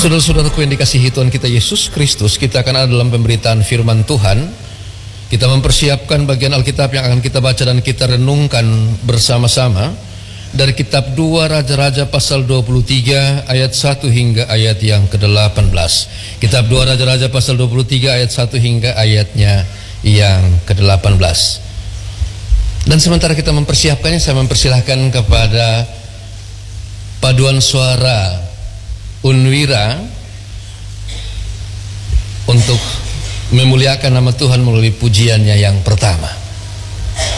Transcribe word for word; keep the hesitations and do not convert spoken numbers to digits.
Saudara-saudaraku yang dikasihi Tuhan kita Yesus Kristus, kita akan ada dalam pemberitaan firman Tuhan. Kita mempersiapkan bagian Alkitab yang akan kita baca dan kita renungkan bersama-sama dari kitab dua Raja-Raja pasal dua puluh tiga ayat satu hingga ayat yang ke delapan belas. Kitab dua Raja-Raja pasal dua puluh tiga ayat satu hingga ayatnya yang ke delapan belas. Dan sementara kita mempersiapkannya, saya mempersilahkan kepada paduan suara Unwira untuk memuliakan nama Tuhan melalui pujiannya yang pertama.